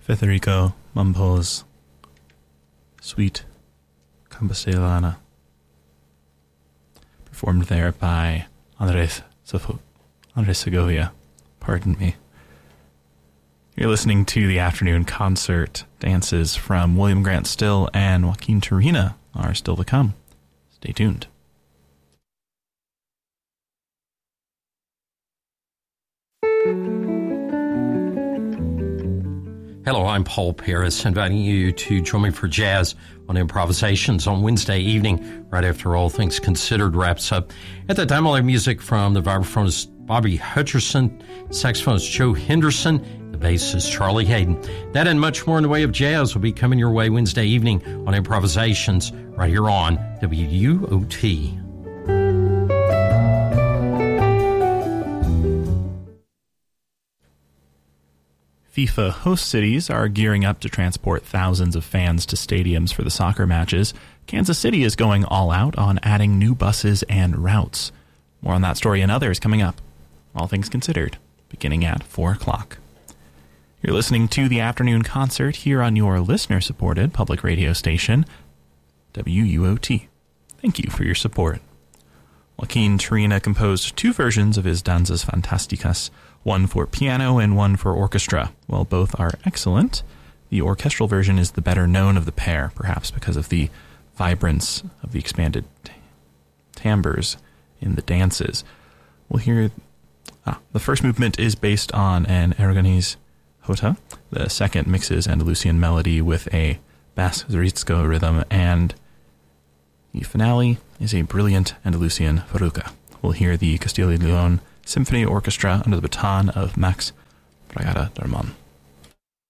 Federico Mampo's Suite Campesellana, performed there by Andres Segovia. Pardon me. You're listening to the afternoon concert. Dances from William Grant Still and Joaquin Turina are still to come. Stay tuned. Hello, I'm Paul Paris, inviting you to join me for jazz on Improvisations on Wednesday evening, right after All Things Considered wraps up. At the time, I'll have music from the vibraphonist Bobby Hutcherson, saxophonist Joe Henderson, the bassist Charlie Hayden. That and much more in the way of jazz will be coming your way Wednesday evening on Improvisations, right here on WUOT. FIFA host cities are gearing up to transport thousands of fans to stadiums for the soccer matches. Kansas City is going all out on adding new buses and routes. More on that story and others coming up. All Things Considered, beginning at 4 o'clock. You're listening to the afternoon concert here on your listener-supported public radio station, WUOT. Thank you for your support. Joaquin Turina composed 2 versions of his Danzas Fantásticas, one for piano and one for orchestra. While both are excellent, the orchestral version is the better known of the pair, perhaps because of the vibrance of the expanded timbres in the dances. We'll hear the first movement is based on an Aragonese jota. The second mixes Andalusian melody with a Basque-Zoritsko rhythm, and the finale is a brilliant Andalusian farruca. We'll hear the Castilla y León Symphony Orchestra under the baton of Max Bragada Darmon.